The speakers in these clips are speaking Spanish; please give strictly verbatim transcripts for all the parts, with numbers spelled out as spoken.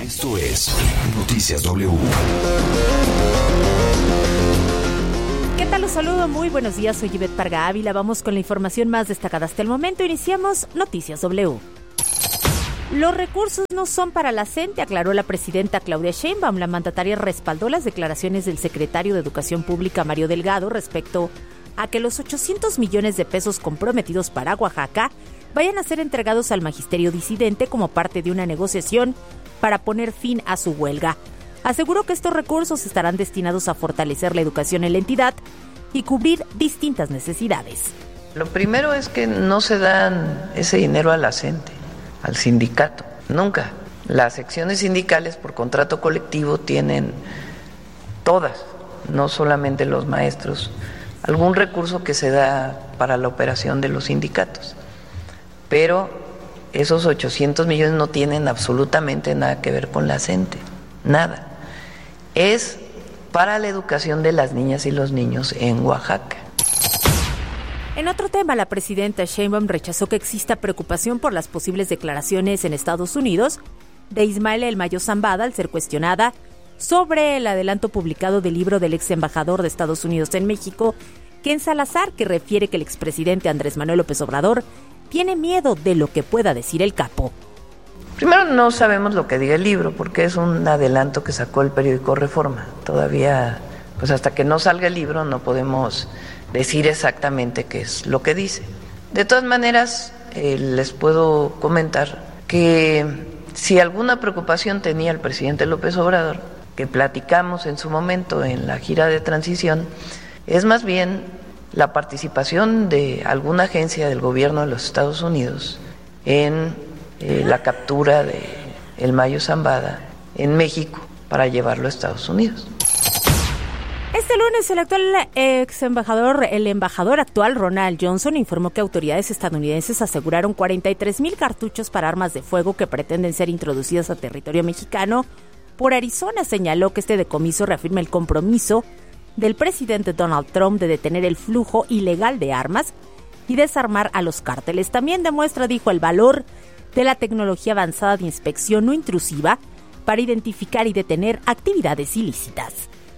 Esto es Noticias W. ¿Qué tal? Los saludo, muy buenos días, soy Ivette Parga Ávila. Vamos con la información más destacada hasta el momento. Iniciamos Noticias W. Los recursos no son para la CENTE, aclaró la presidenta Claudia Sheinbaum. La mandataria respaldó las declaraciones del secretario de Educación Pública, Mario Delgado, respecto a que los ochocientos millones de pesos comprometidos para Oaxaca vayan a ser entregados al magisterio disidente como parte de una negociación para poner fin a su huelga. Aseguró que estos recursos estarán destinados a fortalecer la educación en la entidad y cubrir distintas necesidades. Lo primero es que no se dan ese dinero a la CENTE, al sindicato, nunca. Las secciones sindicales por contrato colectivo tienen todas, no solamente los maestros, algún recurso que se da para la operación de los sindicatos. Pero esos ochocientos millones no tienen absolutamente nada que ver con la CENTE, nada. Es para la educación de las niñas y los niños en Oaxaca. En otro tema, la presidenta Sheinbaum rechazó que exista preocupación por las posibles declaraciones en Estados Unidos de Ismael El Mayo Zambada al ser cuestionada sobre el adelanto publicado del libro del ex embajador de Estados Unidos en México, Ken Salazar, que refiere que el expresidente Andrés Manuel López Obrador tiene miedo de lo que pueda decir el capo. Primero, no sabemos lo que diga el libro, porque es un adelanto que sacó el periódico Reforma. Todavía, pues hasta que no salga el libro, no podemos decir exactamente qué es lo que dice. De todas maneras, eh, les puedo comentar que si alguna preocupación tenía el presidente López Obrador, que platicamos en su momento en la gira de transición, es más bien la participación de alguna agencia del gobierno de los Estados Unidos en eh, la captura de El Mayo Zambada en México para llevarlo a Estados Unidos. Este lunes, el actual ex embajador, el embajador actual Ronald Johnson, informó que autoridades estadounidenses aseguraron cuarenta y tres mil cartuchos para armas de fuego que pretenden ser introducidas a territorio mexicano por Arizona. Señaló que este decomiso reafirma el compromiso del presidente Donald Trump de detener el flujo ilegal de armas y desarmar a los cárteles. También demuestra, dijo, el valor de la tecnología avanzada de inspección no intrusiva para identificar y detener actividades ilícitas.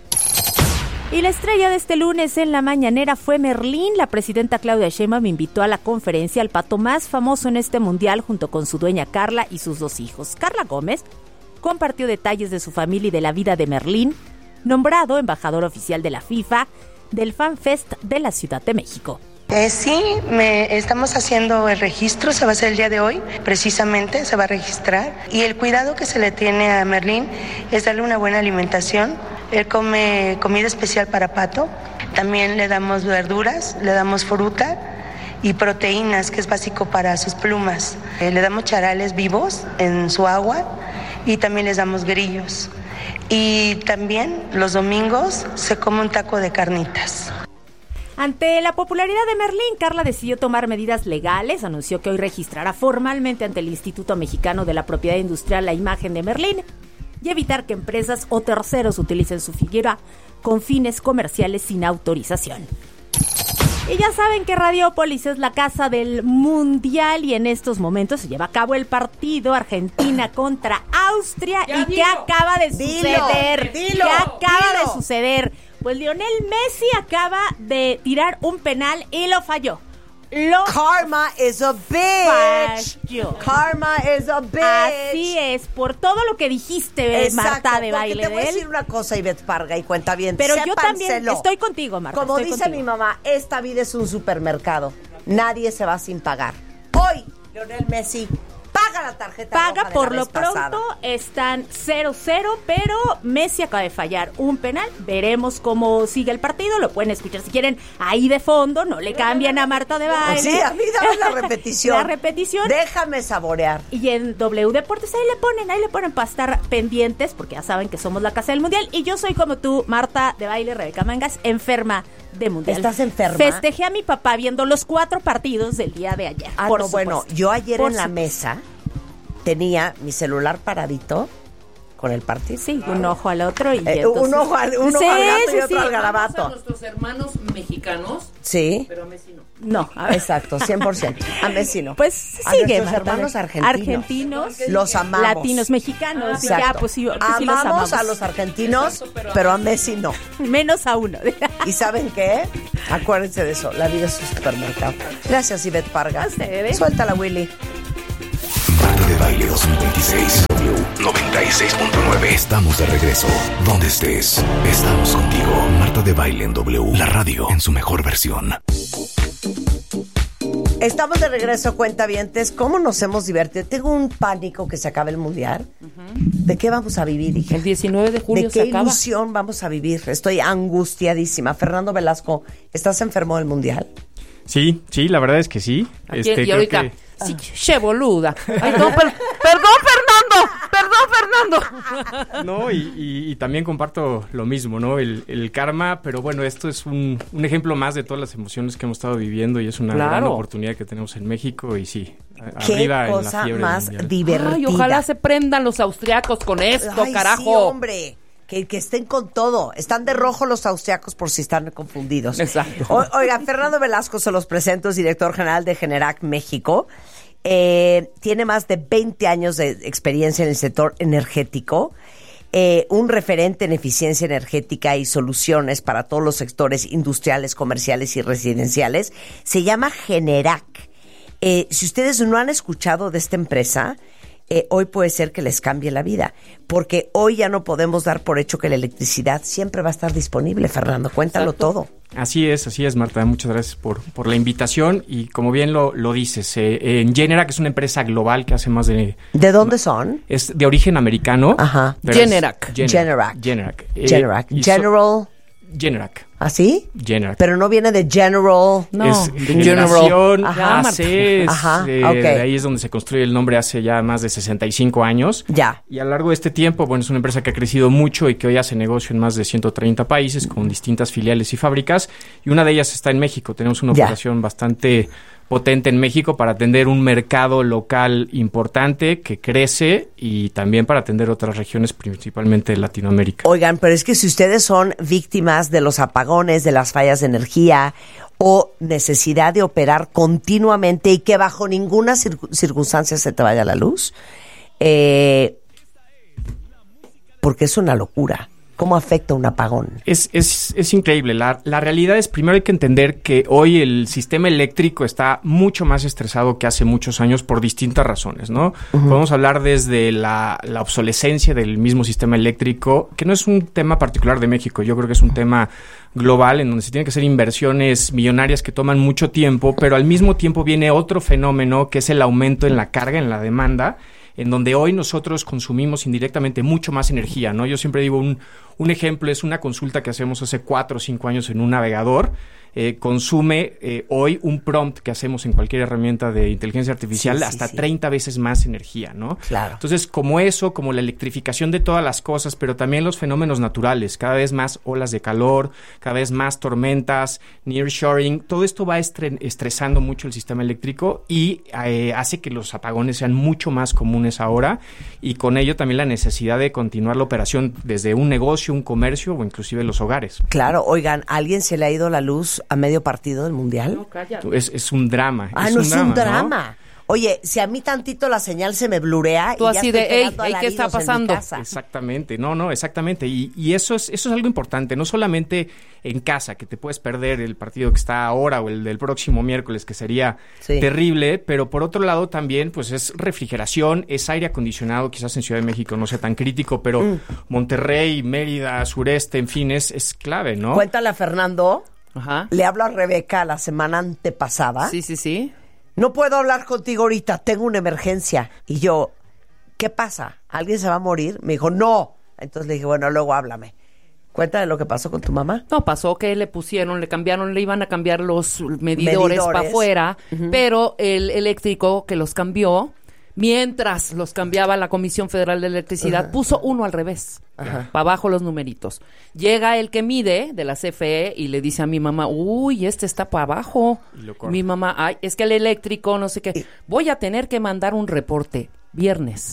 Y la estrella de este lunes en la mañanera fue Merlín. La presidenta Claudia Sheinbaum invitó a la conferencia al pato más famoso en este mundial junto con su dueña Carla y sus dos hijos. Carla Gómez compartió detalles de su familia y de la vida de Merlín, nombrado embajador oficial de la FIFA del Fan Fest de la Ciudad de México. Eh, sí, me, estamos haciendo el registro, se va a hacer el día de hoy, precisamente se va a registrar. Y el cuidado que se le tiene a Merlín es darle una buena alimentación. Él come comida especial para pato, también le damos verduras, le damos fruta y proteínas, que es básico para sus plumas. Eh, le damos charales vivos en su agua y también les damos grillos. Y también los domingos se come un taco de carnitas. Ante la popularidad de Merlín, Carla decidió tomar medidas legales. Anunció que hoy registrará formalmente ante el Instituto Mexicano de la Propiedad Industrial la imagen de Merlín y evitar que empresas o terceros utilicen su figura con fines comerciales sin autorización. Y ya saben que Radiópolis es la casa del Mundial y en estos momentos se lleva a cabo el partido Argentina contra Austria. ¿Y qué acaba de suceder? Dilo, dilo, ¿Qué acaba dilo. de suceder? Pues Lionel Messi acaba de tirar un penal y lo falló. Lo Karma is a bitch. falló. Karma is a bitch. Así es, por todo lo que dijiste, Exacto, Marta de porque Baile te voy a de él. decir una cosa, Ivette Parga, y cuenta bien. Pero yo Sépanselo. también estoy contigo, Marta. Como estoy dice contigo. mi mamá, esta vida es un supermercado. Nadie se va sin pagar. Hoy, Lionel Messi paga la tarjeta roja Paga de por la lo vez pasada. pronto, están cero cero, pero Messi acaba de fallar un penal. Veremos cómo sigue el partido, lo pueden escuchar si quieren ahí de fondo, no le cambian a Marta de Baile. Sí, a mí dame la repetición. La repetición. Déjame saborear. Y en W Deportes ahí le ponen, ahí le ponen para estar pendientes, porque ya saben que somos la casa del mundial. Y yo soy como tú, Marta de Baile, Rebeca Mangas, enferma de mundial. ¿Estás enferma? Festejé a mi papá viendo los cuatro partidos del día de ayer. Ah, por no, supuesto. bueno, yo ayer Por en la supuesto. mesa tenía mi celular paradito con el partido. Sí, un ojo al otro y Eh, entonces... un ojo al, uno Sí, al gato sí, y otro sí. al garabato. Vamos a nuestros hermanos mexicanos, Sí. pero a Messi no. No, a ver. Exacto, cien por ciento. A Messi no. Pues A sigue, nuestros Marta. hermanos argentinos. Argentinos, Los amamos. latinos, mexicanos. y ya, Exacto. pues sí, pues sí los amamos amamos. a los argentinos, pero a Messi no. Menos a uno. ¿Y saben qué? Acuérdense de eso, la vida es un supermercado. Gracias, Ivette Parga. A ustedes. Suéltala, Willy. Marta de Baile dos mil veintiséis. W noventa y seis punto nueve. Estamos de regreso. Donde estés, estamos contigo. Marta de Baile en W. La radio en su mejor versión. Estamos de regreso, cuentavientes. ¿Cómo nos hemos divertido? Tengo un pánico que se acabe el mundial. Uh-huh. ¿De qué vamos a vivir, hija? El diecinueve de julio ¿De se qué acaba. ilusión vamos a vivir? Estoy angustiadísima. Fernando Velasco, ¿estás enfermo del mundial? Sí, sí, la verdad es que sí. Aquí, Este, y creo ahorita, que- sí, che, boluda. Ay, no, per- perdón, Fernando. Perdón, Fernando. No, y, y- y también comparto lo mismo, ¿no? El, el karma, pero bueno, esto es un, un ejemplo más de todas las emociones que hemos estado viviendo y es una Claro. gran oportunidad que tenemos en México y sí, a- ¿Qué arriba en la cosa fiebre más mundial. divertida? Ay, ojalá se prendan los austriacos con esto, Ay, carajo. sí, hombre. Que, que estén con todo. Están de rojo los austriacos por si están confundidos. Exacto. O, oiga, Fernando Velasco, se los presento, es director general de Generac México. Eh, tiene más de veinte años de experiencia en el sector energético. Eh, un referente en eficiencia energética y soluciones para todos los sectores industriales, comerciales y residenciales. Se llama Generac. Eh, si ustedes no han escuchado de esta empresa, Eh, hoy puede ser que les cambie la vida, porque hoy ya no podemos dar por hecho que la electricidad siempre va a estar disponible. Fernando, cuéntalo Exacto. todo. Así es, así es, Marta. Muchas gracias por, por la invitación y como bien lo, lo dices, eh, en Generac es una empresa global que hace más de... ¿De dónde son? Es de origen americano. Ajá. pero es- Generac. Generac. Generac. Generac. Eh, Generac. y so- General. Generac. ¿Así? Generac. Pero no viene de General. No, es de generación Ajá. A C, es, Ajá, eh, ok. de ahí es donde se construye el nombre hace ya más de sesenta y cinco años. Ya. Y a lo largo de este tiempo, bueno, es una empresa que ha crecido mucho y que hoy hace negocio en más de ciento treinta países con distintas filiales y fábricas. Y una de ellas está en México. Tenemos una Ya. operación bastante potente en México para atender un mercado local importante que crece y también para atender otras regiones, principalmente de Latinoamérica. Oigan, pero es que si ustedes son víctimas de los apagones, de las fallas de energía o necesidad de operar continuamente y que bajo ninguna circu- circunstancia se te vaya la luz, eh, porque es una locura. ¿Cómo afecta un apagón? Es, es, es increíble. La, la realidad es, primero hay que entender que hoy el sistema eléctrico está mucho más estresado que hace muchos años por distintas razones, ¿no? Uh-huh. Podemos hablar desde la, la obsolescencia del mismo sistema eléctrico, que no es un tema particular de México, yo creo que es un tema global en donde se tienen que hacer inversiones millonarias que toman mucho tiempo, pero al mismo tiempo viene otro fenómeno que es el aumento en la carga, en la demanda, en donde hoy nosotros consumimos indirectamente mucho más energía, ¿no? Yo siempre digo, un, un ejemplo es una consulta que hacemos hace cuatro o cinco años en un navegador, eh, consume eh, hoy un prompt que hacemos en cualquier herramienta de inteligencia artificial Sí, sí, hasta sí. treinta veces más energía, ¿no? Claro. Entonces, como eso, como la electrificación de todas las cosas, pero también los fenómenos naturales, cada vez más olas de calor, cada vez más tormentas, nearshoring, todo esto va estre- estresando mucho el sistema eléctrico y eh, hace que los apagones sean mucho más comunes ahora y con ello también la necesidad de continuar la operación desde un negocio, un comercio o inclusive los hogares. Claro, oigan, ¿a alguien se le ha ido la luz a medio partido del Mundial? No, calla. Es, es un drama. Ah, es no un es drama, un ¿no? drama. Oye, si a mí tantito la señal se me blurea Tú y ya así estoy de, "Ey, pegando ey, ¿qué está alaridos en mi pasando?" casa. Exactamente, no, no, exactamente. Y, y eso es eso es algo importante, no solamente en casa, que te puedes perder el partido que está ahora o el del próximo miércoles, que sería Sí. terrible, pero por otro lado también, pues es refrigeración, es aire acondicionado, quizás en Ciudad de México no sea tan crítico, pero Mm. Monterrey, Mérida, sureste, en fin, es, es clave, ¿no? Cuéntale a Fernando, Ajá. le hablo a Rebeca la semana antepasada. Sí, sí, sí. No puedo hablar contigo ahorita, tengo una emergencia. Y yo, ¿qué pasa? ¿Alguien se va a morir? Me dijo, no. Entonces le dije, bueno, luego háblame. Cuéntale lo que pasó con tu mamá. No, pasó que le pusieron, le cambiaron, le iban a cambiar los medidores, Medidores. para afuera, pero el eléctrico que los cambió, mientras los cambiaba la Comisión Federal de Electricidad, Ajá. puso uno al revés, Ajá. para abajo los numeritos. Llega el que mide de la C F E y le dice a mi mamá, uy, este está para abajo. Y lo corta. Mi mamá, ay, es que el eléctrico, no sé qué. Voy a tener que mandar un reporte viernes.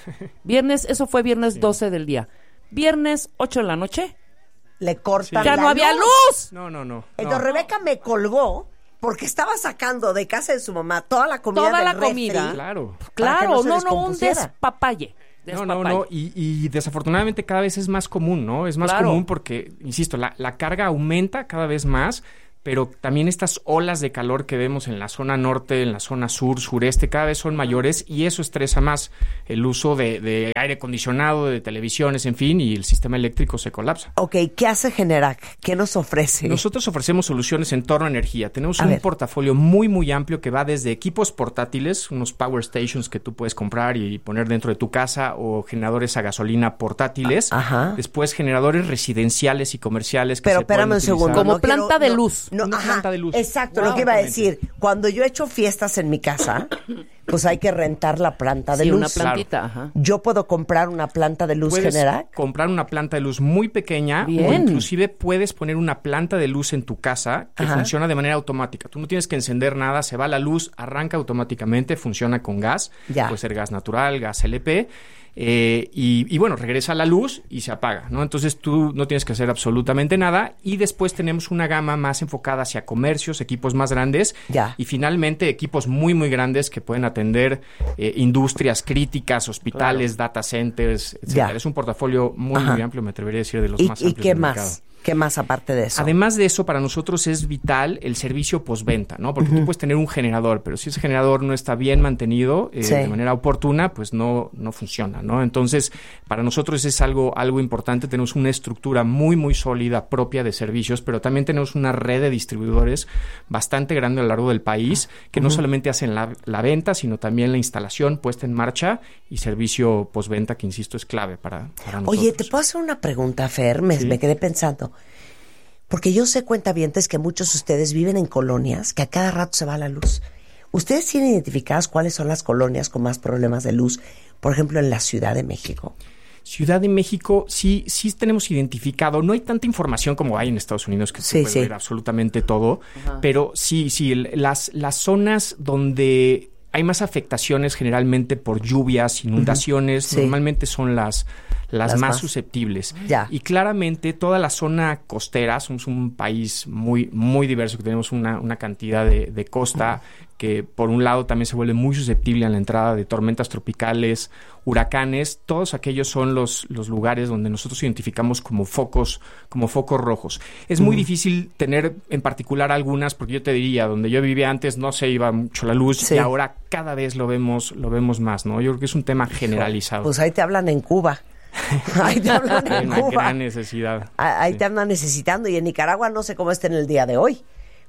Viernes, eso fue viernes Sí. doce del día. Viernes ocho de la noche, Le cortan ya la no había luz. luz. No, no, no. Entonces no. Rebeca me colgó porque estaba sacando de casa de su mamá toda la comida Toda del la refri. comida. Claro. Claro, no se no, no, un descompusiera. despapalle. No, no, despapalle. no, y, y desafortunadamente cada vez es más común, ¿no? Es más Claro. común porque, insisto, la, la carga aumenta cada vez más, pero también estas olas de calor que vemos en la zona norte, en la zona sur, sureste, cada vez son mayores y eso estresa más el uso de, de aire acondicionado, de televisiones, en fin, y el sistema eléctrico se colapsa. Ok, ¿qué hace Generac? ¿Qué nos ofrece? Nosotros ofrecemos soluciones en torno a energía. Tenemos A un ver. portafolio muy, muy amplio que va desde equipos portátiles, unos power stations que tú puedes comprar y poner dentro de tu casa, o generadores a gasolina portátiles. Ajá. Después, generadores residenciales y comerciales que Pero se pueden espérame un utilizar. segundo. Como no quiero- planta de no- luz. No, Una ajá, planta de luz. Exacto, Wow. lo que iba a Exactamente. decir. Cuando yo he hecho fiestas en mi casa, pues hay que rentar la planta de Sí, luz. una plantita, ajá. Yo puedo comprar una planta de luz Puedes Generac. comprar una planta de luz muy pequeña o Bien. inclusive puedes poner una planta de luz en tu casa que Ajá. funciona de manera automática. Tú no tienes que encender nada, se va la luz, arranca automáticamente, funciona con gas. Ya. Puede ser gas natural, gas L P. Eh, y, y bueno, regresa la luz y se apaga, ¿no? Entonces tú no tienes que hacer absolutamente nada. Y después tenemos una gama más enfocada hacia comercios, equipos más grandes. Ya. Y finalmente equipos muy, muy grandes que pueden atender eh, industrias críticas, hospitales, data centers, etcétera. Ya. Es un portafolio muy, Ajá. muy amplio, me atrevería a decir, de los ¿Y, más y amplios qué del más? mercado. ¿Qué más aparte de eso? Además de eso, para nosotros es vital el servicio postventa, ¿no? Porque tú puedes tener un generador, pero si ese generador no está bien mantenido eh, Sí. de manera oportuna, pues no, no funciona, ¿no? Entonces, para nosotros es algo, algo importante. Tenemos una estructura muy, muy sólida propia de servicios, pero también tenemos una red de distribuidores bastante grande a lo largo del país que no solamente hacen la, la venta, sino también la instalación, puesta en marcha y servicio postventa, que insisto, es clave para, para nosotros. Oye, ¿te puedo hacer una pregunta, Fer? Me, Sí. me quedé pensando. Porque yo sé, cuentavientes, que muchos de ustedes viven en colonias que a cada rato se va la luz. ¿Ustedes tienen identificadas cuáles son las colonias con más problemas de luz? Por ejemplo, en la Ciudad de México. Ciudad de México, sí, sí tenemos identificado. No hay tanta información como hay en Estados Unidos, que Sí, se puede sí. ver absolutamente todo. Pero sí, sí, el- las, las zonas donde hay más afectaciones generalmente por lluvias, inundaciones, Sí. normalmente son las, las, Las más, más. susceptibles. Ya. Y claramente toda la zona costera, somos un país muy, muy diverso, que tenemos una, una cantidad de, de costa que por un lado también se vuelve muy susceptible a la entrada de tormentas tropicales, huracanes. Todos aquellos son los, los lugares donde nosotros identificamos como focos, como focos rojos. Es muy difícil tener en particular algunas, porque yo te diría, donde yo vivía antes no se iba mucho la luz Sí. y ahora cada vez lo vemos, lo vemos más, ¿no? Yo creo que es un tema generalizado. Pues ahí te hablan en Cuba. Ahí te hablan Hay en una Cuba. gran necesidad. Ah, Ahí Sí. te andan necesitando. Y en Nicaragua no sé cómo está en el día de hoy.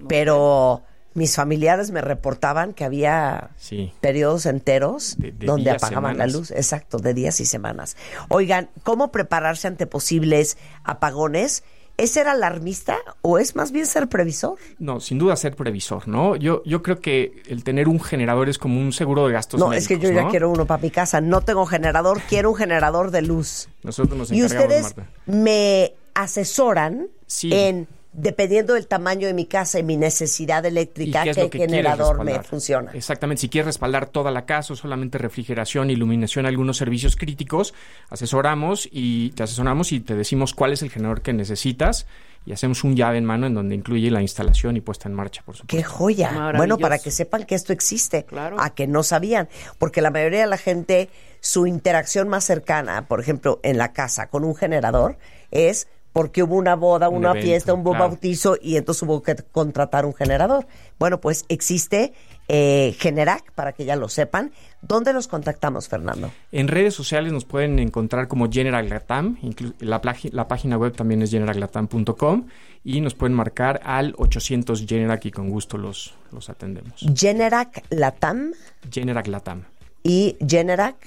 Pero mis familiares me reportaban que había Sí. periodos enteros De- de donde días, apagaban la semanas. luz. Exacto, de días y semanas. Oigan, ¿cómo prepararse ante posibles apagones? ¿Es ser alarmista o es más bien ser previsor? No, sin duda ser previsor, ¿no? Yo, yo creo que el tener un generador es como un seguro de gastos No, médicos, es que yo ya ¿no? quiero uno para mi casa. No tengo generador, quiero un generador de luz. Nosotros nos Y encargamos, ustedes Marta. me asesoran Sí. en, dependiendo del tamaño de mi casa y mi necesidad ¿Y eléctrica, qué es qué, lo que quieres generador me respaldar? funciona. Exactamente, si quieres respaldar toda la casa o solamente refrigeración, iluminación, algunos servicios críticos, asesoramos y te asesoramos y te decimos cuál es el generador que necesitas y hacemos un llave en mano en donde incluye la instalación y puesta en marcha, por supuesto. ¡Qué joya! Maravilloso. Bueno, para que sepan que esto existe, Claro. a que no sabían, porque la mayoría de la gente, su interacción más cercana, por ejemplo, en la casa con un generador, es porque hubo una boda, Un una evento, fiesta, un claro. bautizo y entonces hubo que contratar un generador. Bueno, pues existe eh, Generac, para que ya lo sepan. ¿Dónde los contactamos, Fernando? En redes sociales nos pueden encontrar como Generac Latam, inclu- la, plagi- la página web también es generac latam punto com y nos pueden marcar al ochocientos Generac y con gusto los, los atendemos. Generac Latam Generac Latam. y Generac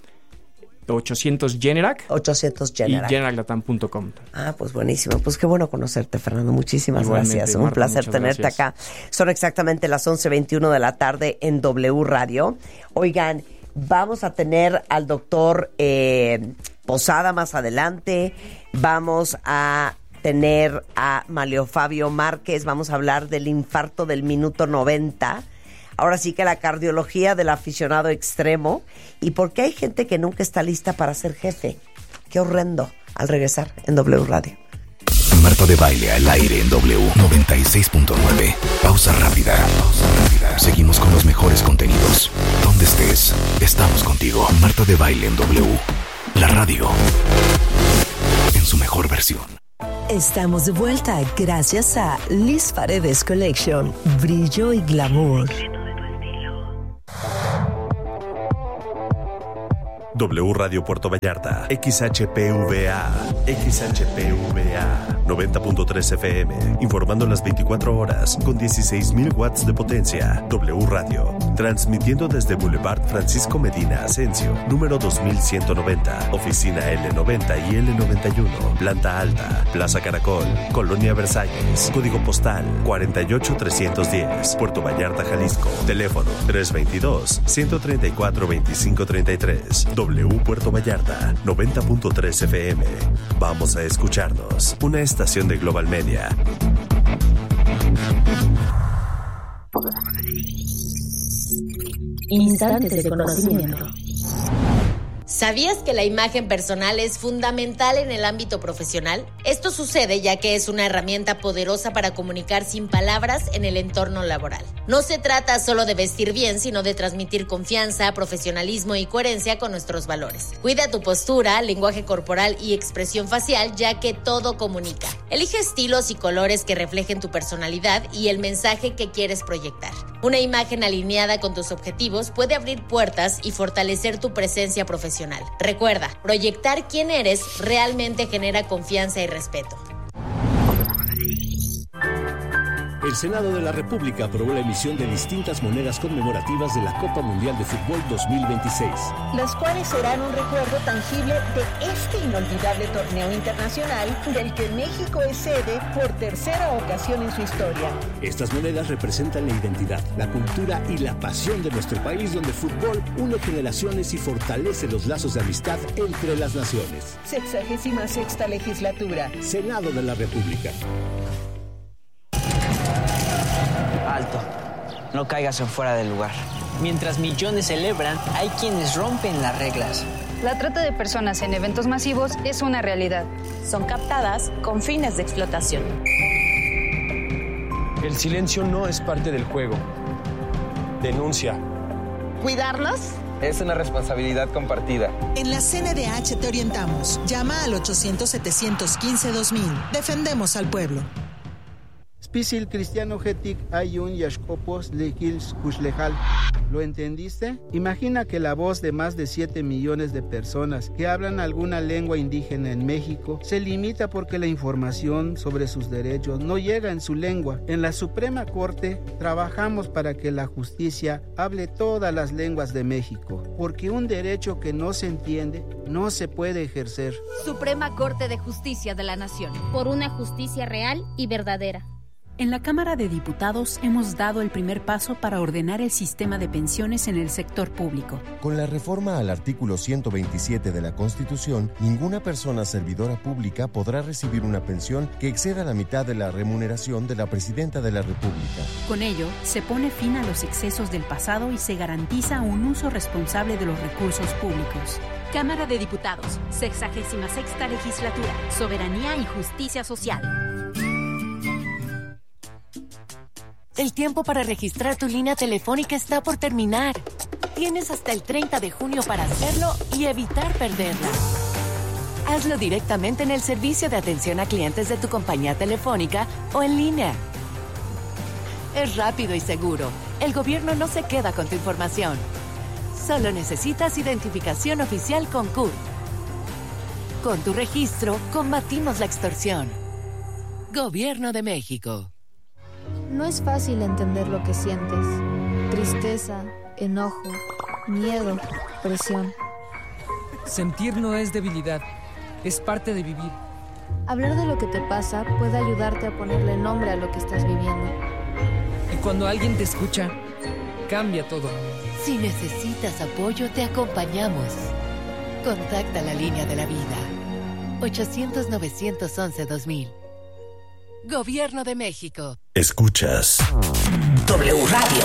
ochocientos Generac ochocientos y Generac. generac latam punto com. Ah, pues buenísimo. Pues qué bueno conocerte, Fernando. Muchísimas Igualmente, gracias. Un Marta, placer muchas tenerte gracias. acá. Son exactamente las once veintiuno de la tarde en W Radio. Oigan, vamos a tener al doctor eh, Posada más adelante. Vamos a tener a Malio Fabio Márquez. Vamos a hablar del infarto del minuto noventa. ahora sí que la cardiología del aficionado extremo y por qué hay gente que nunca está lista para ser jefe. Qué horrendo. Al regresar en W Radio. Marta de Baile al aire en W noventa y seis punto nueve. Pausa rápida. Pausa rápida. Seguimos con los mejores contenidos. Donde estés, estamos contigo. Marta de Baile en W. La radio. En su mejor versión. Estamos de vuelta gracias a Liz Paredes Collection. Brillo y glamour. W Radio Puerto Vallarta, X H P V A, X H P V A, noventa punto tres F M, informando las veinticuatro horas con dieciséis mil watts de potencia. W Radio, transmitiendo desde Boulevard Francisco Medina Asensio, número dos mil ciento noventa, oficina L noventa y L noventa y uno, planta alta, Plaza Caracol, Colonia Versalles, código postal cuarenta y ocho trescientos diez, Puerto Vallarta, Jalisco, teléfono tres veintidós, ciento treinta y cuatro, veinticinco treinta y tres. W Puerto Vallarta, noventa punto tres F M. Vamos a escucharnos. Una estación de Global Media. Instantes de conocimiento. ¿Sabías que la imagen personal es fundamental en el ámbito profesional? Esto sucede ya que es una herramienta poderosa para comunicar sin palabras en el entorno laboral. No se trata solo de vestir bien, sino de transmitir confianza, profesionalismo y coherencia con nuestros valores. Cuida tu postura, lenguaje corporal y expresión facial, ya que todo comunica. Elige estilos y colores que reflejen tu personalidad y el mensaje que quieres proyectar. Una imagen alineada con tus objetivos puede abrir puertas y fortalecer tu presencia profesional. Recuerda, proyectar quién eres realmente genera confianza y respeto. El Senado de la República aprobó la emisión de distintas monedas conmemorativas de la Copa Mundial de Fútbol dos mil veintiséis. Las cuales serán un recuerdo tangible de este inolvidable torneo internacional del que México es sede por tercera ocasión en su historia. Estas monedas representan la identidad, la cultura y la pasión de nuestro país, donde el fútbol une generaciones y fortalece los lazos de amistad entre las naciones. Sexagésima sexta legislatura. Senado de la República. Alto, no caigas en fuera del lugar. Mientras millones celebran, hay quienes rompen las reglas. La trata de personas en eventos masivos es una realidad. Son captadas con fines de explotación. El silencio no es parte del juego. Denuncia. ¿Cuidarlos? Es una responsabilidad compartida. En la C N D H te orientamos. Llama al ochocientos, setecientos quince, dos mil. Defendemos al pueblo. Spisil cristiano getic ayun yashkopos lekils kushlejal. ¿Lo entendiste? Imagina que la voz de más de siete millones de personas que hablan alguna lengua indígena en México se limita porque la información sobre sus derechos no llega en su lengua. En la Suprema Corte trabajamos para que la justicia hable todas las lenguas de México, porque un derecho que no se entiende no se puede ejercer. Suprema Corte de Justicia de la Nación. Por una justicia real y verdadera. En la Cámara de Diputados hemos dado el primer paso para ordenar el sistema de pensiones en el sector público. Con la reforma al artículo ciento veintisiete de la Constitución, ninguna persona servidora pública podrá recibir una pensión que exceda la mitad de la remuneración de la Presidenta de la República. Con ello, se pone fin a los excesos del pasado y se garantiza un uso responsable de los recursos públicos. Cámara de Diputados, sexagésima sexta legislatura, soberanía y justicia social. El tiempo para registrar tu línea telefónica está por terminar. Tienes hasta el treinta de junio para hacerlo y evitar perderla. Hazlo directamente en el servicio de atención a clientes de tu compañía telefónica o en línea. Es rápido y seguro. El gobierno no se queda con tu información. Solo necesitas identificación oficial con C U R. Con tu registro, combatimos la extorsión. Gobierno de México. No es fácil entender lo que sientes. Tristeza, enojo, miedo, presión. Sentir no es debilidad, es parte de vivir. Hablar de lo que te pasa puede ayudarte a ponerle nombre a lo que estás viviendo. Y cuando alguien te escucha, cambia todo. Si necesitas apoyo, te acompañamos. Contacta la línea de la vida. ochocientos, novecientos once, dos mil. Gobierno de México. Escuchas W Radio.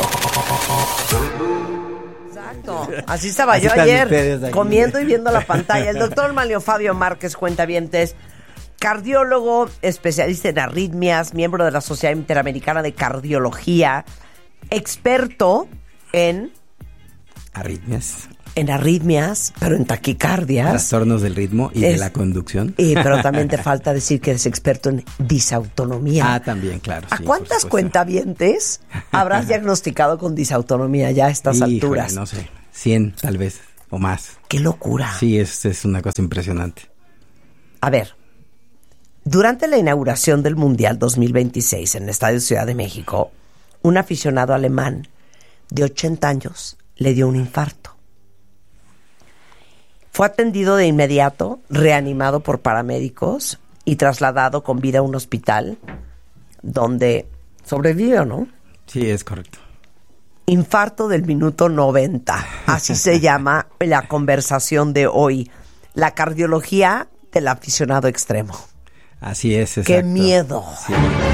Exacto. Así estaba yo ayer, comiendo y viendo la pantalla. El doctor Manlio Fabio Márquez, cuentavientes, cardiólogo, especialista en arritmias, miembro de la Sociedad Interamericana de Cardiología, experto en... Arritmias. En arritmias, pero en taquicardias. Trastornos del ritmo y es, de la conducción. Y, pero también te falta decir que eres experto en disautonomía. Ah, también, claro. ¿A sí, cuántas cuentavientes habrás diagnosticado con disautonomía ya a estas Híjole, alturas? No sé, cien tal vez, o más. ¡Qué locura! Sí, es, es una cosa impresionante. A ver, durante la inauguración del Mundial dos mil veintiséis en el Estadio Ciudad de México, un aficionado alemán de ochenta años le dio un infarto. Fue atendido de inmediato, reanimado por paramédicos y trasladado con vida a un hospital donde sobrevivió, ¿no? Sí, es correcto. Infarto del minuto noventa. Así se llama la conversación de hoy. La cardiología del aficionado extremo. Así es, exacto. ¡Qué miedo! Sí.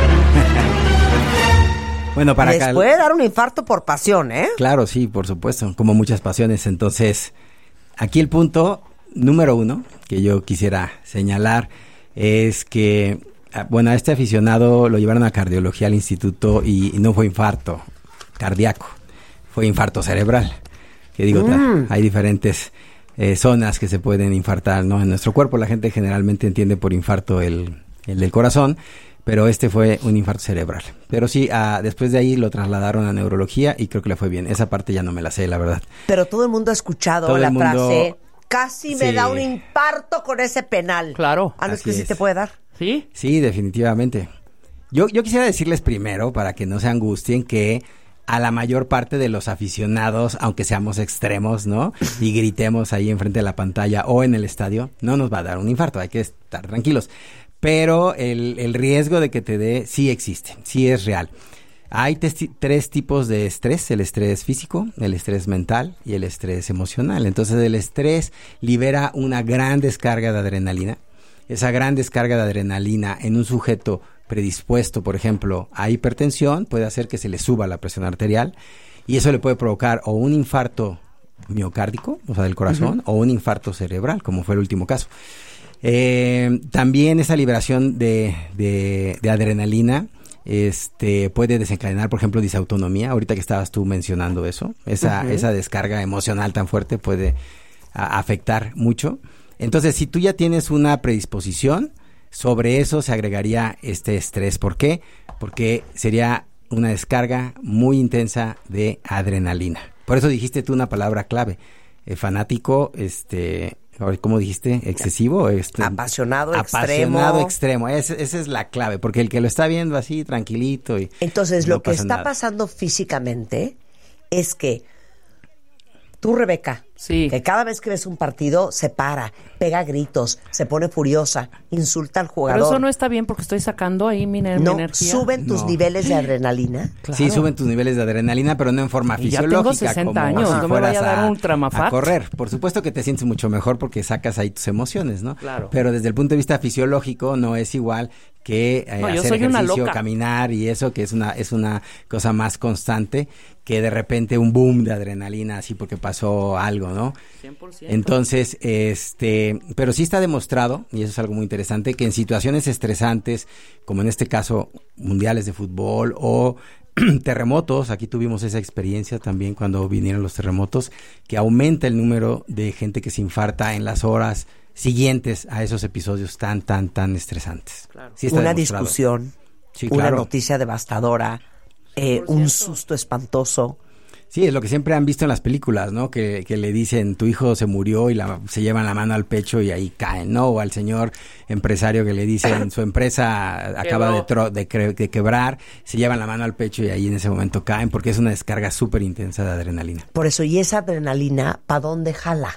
Bueno, para Les acá... puede dar un infarto por pasión, ¿eh? Claro, sí, por supuesto, como muchas pasiones. Entonces, aquí el punto número uno que yo quisiera señalar es que, bueno, a este aficionado lo llevaron a cardiología al instituto y, y no fue infarto cardíaco, fue infarto cerebral. Que digo, mm. hay diferentes eh, zonas que se pueden infartar, ¿no? En nuestro cuerpo la gente generalmente entiende por infarto el, el del corazón, pero este fue un infarto cerebral. Pero sí, uh, después de ahí lo trasladaron a neurología y creo que le fue bien. Esa parte ya no me la sé, la verdad. Pero todo el mundo ha escuchado todo la mundo... frase, casi me sí. da un infarto con ese penal. Claro. Ah, no, es que es. sí te puede dar. ¿Sí? Sí, definitivamente. Yo, yo quisiera decirles primero, para que no se angustien, que a la mayor parte de los aficionados, aunque seamos extremos, ¿no? Y gritemos ahí enfrente de la pantalla o en el estadio, no nos va a dar un infarto, hay que estar tranquilos. Pero el, el riesgo de que te dé sí existe, sí es real. Hay testi- tres tipos de estrés, el estrés físico, el estrés mental y el estrés emocional. Entonces el estrés libera una gran descarga de adrenalina. Esa gran descarga de adrenalina en un sujeto predispuesto, por ejemplo, a hipertensión, puede hacer que se le suba la presión arterial y eso le puede provocar o un infarto miocárdico, o sea, del corazón, uh-huh. o un infarto cerebral, como fue el último caso. Eh, también esa liberación de, de, de adrenalina este, puede desencadenar, por ejemplo, disautonomía. Ahorita que estabas tú mencionando eso, esa, uh-huh. esa descarga emocional tan fuerte puede a, afectar mucho. Entonces, si tú ya tienes una predisposición, sobre eso se agregaría este estrés. ¿Por qué? Porque sería una descarga muy intensa de adrenalina. Por eso dijiste tú una palabra clave, eh, fanático, este... ¿Cómo dijiste? ¿Excesivo? Este, apasionado, apasionado extremo. extremo. Esa, esa es la clave, porque el que lo está viendo así, tranquilito y entonces, no lo que está nada. pasando físicamente es que tú, Rebeca, sí. que cada vez que ves un partido se para, pega gritos, se pone furiosa, insulta al jugador. Pero eso no está bien porque estoy sacando ahí mi, mi no, energía. ¿Suben tus no. niveles de adrenalina? Claro. Sí, suben tus niveles de adrenalina, pero no en forma y fisiológica. Ya tengo sesenta como años, si no me fueras vaya a dar a, un tramafat. a correr. Por supuesto que te sientes mucho mejor porque sacas ahí tus emociones, ¿no? Claro. Pero desde el punto de vista fisiológico no es igual que eh, no, hacer soy ejercicio, una caminar y eso, que es una es una cosa más constante que de repente un boom de adrenalina así porque pasó algo, ¿no? cien por ciento. Entonces, este, pero sí está demostrado, y eso es algo muy interesante, que en situaciones estresantes, como en este caso mundiales de fútbol o terremotos, aquí tuvimos esa experiencia también cuando vinieron los terremotos, que aumenta el número de gente que se infarta en las horas siguientes a esos episodios tan, tan, tan estresantes. Claro. Sí está una demostrado. discusión, sí, una claro. noticia devastadora, eh, un susto espantoso. Sí, es lo que siempre han visto en las películas, ¿no? Que, que le dicen, tu hijo se murió y la, se llevan la mano al pecho y ahí caen, ¿no? O al señor empresario que le dicen, su empresa acaba de, tro, de, cre, de quebrar, se llevan la mano al pecho y ahí en ese momento caen porque es una descarga súper intensa de adrenalina. Por eso, ¿y esa adrenalina, para dónde jala?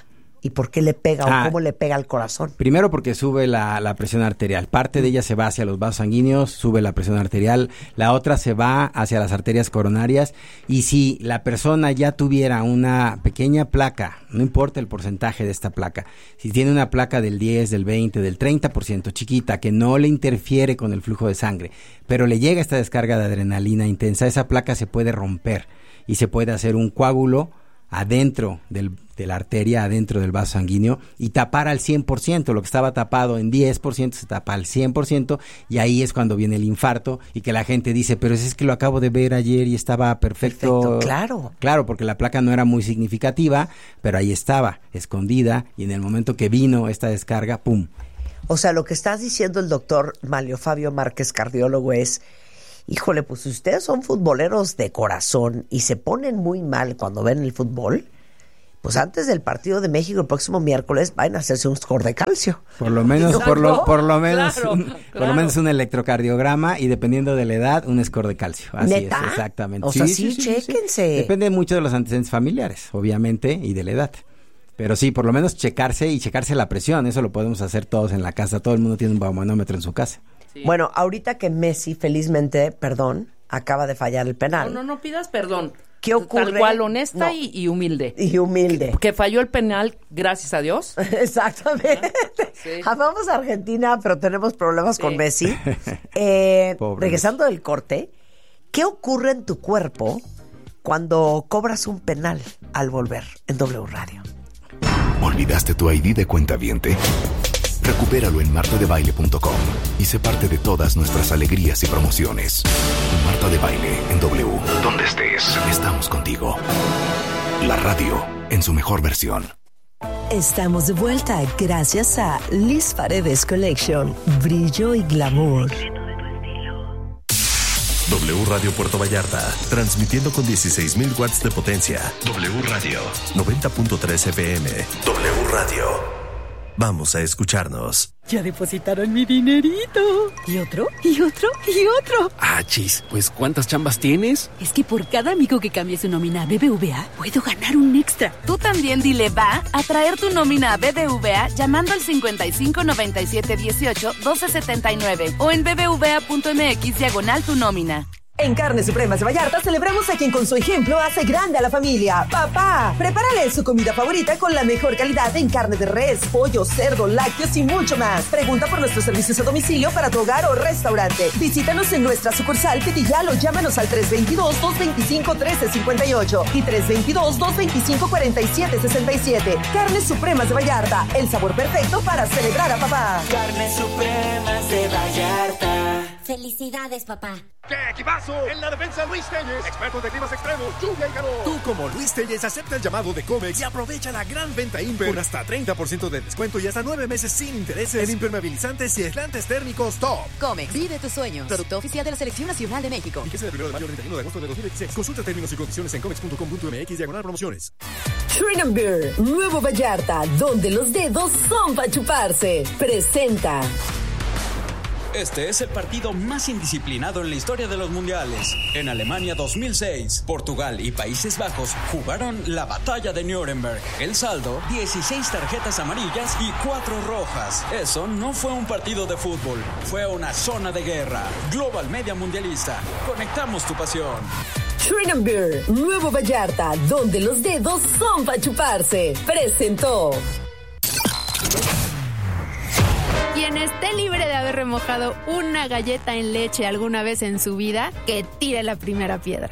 ¿Y por qué le pega Ah, o cómo le pega al corazón? Primero porque sube la, la presión arterial. Parte de ella se va hacia los vasos sanguíneos, sube la presión arterial. La otra se va hacia las arterias coronarias. Y si la persona ya tuviera una pequeña placa, no importa el porcentaje de esta placa, si tiene una placa del diez, del veinte, del treinta por ciento chiquita, que no le interfiere con el flujo de sangre, pero le llega esta descarga de adrenalina intensa, esa placa se puede romper y se puede hacer un coágulo adentro del, de la arteria, adentro del vaso sanguíneo, y tapar al cien por ciento, lo que estaba tapado en diez por ciento se tapa al cien por ciento, y ahí es cuando viene el infarto, y que la gente dice, pero es que lo acabo de ver ayer y estaba perfecto. Perfecto, claro. Claro, porque la placa no era muy significativa, pero ahí estaba, escondida, y en el momento que vino esta descarga, ¡pum! O sea, lo que está diciendo el doctor Manlio Fabio Márquez, cardiólogo, es... Híjole, pues si ustedes son futboleros de corazón y se ponen muy mal cuando ven el fútbol, pues antes del partido de México el próximo miércoles vayan a hacerse un score de calcio. Por lo menos, por lo, por lo menos, Claro, un, claro. por lo menos un electrocardiograma y dependiendo de la edad, un score de calcio. Así ¿Neta? es, exactamente. O sea, sí, chéquense. Depende mucho de los antecedentes familiares, obviamente, y de la edad. Pero sí, por lo menos checarse y checarse la presión, eso lo podemos hacer todos en la casa. Todo el mundo tiene un baumanómetro en su casa. Sí. Bueno, ahorita que Messi, felizmente, perdón, acaba de fallar el penal. No, no, no pidas perdón. ¿Qué ocurre? Tal cual, honesta No. y, y humilde. Y humilde. Que, que falló el penal, gracias a Dios. Exactamente. Sí. Amamos a Argentina, pero tenemos problemas Sí. con Messi. Eh, Pobre regresando del corte, ¿qué ocurre en tu cuerpo cuando cobras un penal al volver en W Radio? ¿Olvidaste tu I D de cuentaviente? Recupéralo en marta de baile punto com y sé parte de todas nuestras alegrías y promociones. Marta de Baile en W. Donde estés, estamos contigo. La radio en su mejor versión. Estamos de vuelta gracias a Liz Paredes Collection. Brillo y glamour. W Radio Puerto Vallarta, transmitiendo con dieciséis mil watts de potencia. W Radio, noventa punto tres F M. W Radio. Vamos a escucharnos. Ya depositaron mi dinerito. ¿Y otro? ¿Y otro? ¿Y otro? Ah, chis, pues ¿cuántas chambas tienes? Es que por cada amigo que cambie su nómina a B B V A, puedo ganar un extra. Tú también dile va a traer tu nómina a B B V A llamando al cincuenta y cinco noventa y siete dieciocho doce setenta y nueve o en bbva.mx diagonal tu nómina. En Carnes Supremas de Vallarta celebramos a quien con su ejemplo hace grande a la familia. Papá, prepárale su comida favorita con la mejor calidad en carne de res, pollo, cerdo, lácteos y mucho más. Pregunta por nuestros servicios a domicilio para tu hogar o restaurante. Visítanos en nuestra sucursal Petillal o llámanos al tres veintidós, dos veinticinco, trece cincuenta y ocho y tres veintidós, dos veinticinco, cuarenta y siete sesenta y siete. Carnes Supremas de Vallarta, el sabor perfecto para celebrar a papá. Carnes Supremas de Vallarta. Felicidades, papá. ¡Qué equipazo! En la defensa, Luis Telles, experto de climas extremos, lluvia y calor. Tú, como Luis Telles, acepta el llamado de Comex y aprovecha la gran venta Imper con hasta treinta por ciento de descuento y hasta nueve meses sin intereses en impermeabilizantes y aislantes térmicos top. Comex, vive tus sueños. Producto oficial de la Selección Nacional de México. Fíjese del primero de mayo al treinta y uno de agosto de dos mil veintiséis. Consulta términos y condiciones en comex punto com punto m x diagonal promociones. Trin Beer, Nuevo Vallarta, donde los dedos son para chuparse. Presenta. Este es el partido más indisciplinado en la historia de los mundiales. En Alemania dos mil seis, Portugal y Países Bajos jugaron la batalla de Nuremberg. El saldo, dieciséis tarjetas amarillas y cuatro rojas. Eso no fue un partido de fútbol, fue una zona de guerra. Global Media Mundialista. Conectamos tu pasión. Trin Beer, Nuevo Vallarta, donde los dedos son para chuparse. Presentó. Quien esté libre de haber remojado una galleta en leche alguna vez en su vida, que tire la primera piedra.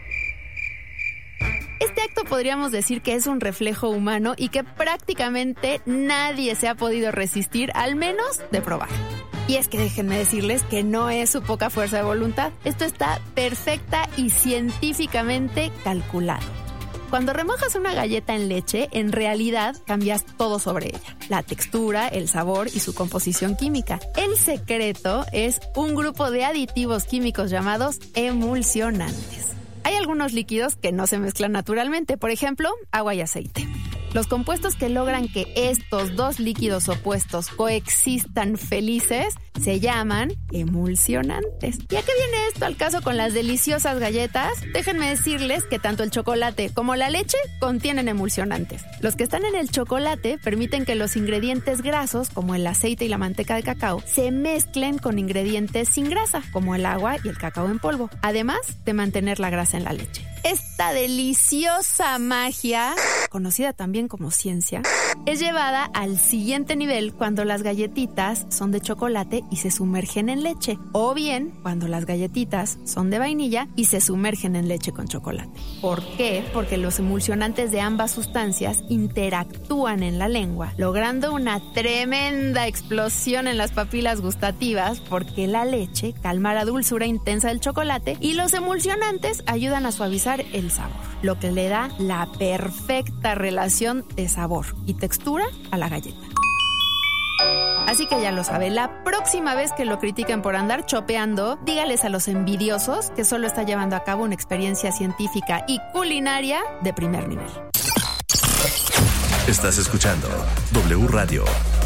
Este acto podríamos decir que es un reflejo humano y que prácticamente nadie se ha podido resistir, al menos de probar. Y es que déjenme decirles que no es su poca fuerza de voluntad. Esto está perfecta y científicamente calculado. Cuando remojas una galleta en leche, en realidad cambias todo sobre ella. La textura, el sabor y su composición química. El secreto es un grupo de aditivos químicos llamados emulsionantes. Hay algunos líquidos que no se mezclan naturalmente, por ejemplo, agua y aceite. Los compuestos que logran que estos dos líquidos opuestos coexistan felices se llaman emulsionantes. ¿Y a qué viene esto al caso con las deliciosas galletas? Déjenme decirles que tanto el chocolate como la leche contienen emulsionantes. Los que están en el chocolate permiten que los ingredientes grasos, como el aceite y la manteca de cacao, se mezclen con ingredientes sin grasa, como el agua y el cacao en polvo, además de mantener la grasa en la leche. Esta deliciosa magia, conocida también como ciencia, es llevada al siguiente nivel cuando las galletitas son de chocolate y se sumergen en leche, o bien cuando las galletitas son de vainilla y se sumergen en leche con chocolate. ¿Por qué? Porque los emulsionantes de ambas sustancias interactúan en la lengua, logrando una tremenda explosión en las papilas gustativas, porque la leche calma la dulzura intensa del chocolate y los emulsionantes ayudan a suavizar el sabor, lo que le da la perfecta relación de sabor y textura a la galleta. Así que ya lo sabe, la próxima vez que lo critiquen por andar chopeando, dígales a los envidiosos que solo está llevando a cabo una experiencia científica y culinaria de primer nivel. Estás escuchando W Radio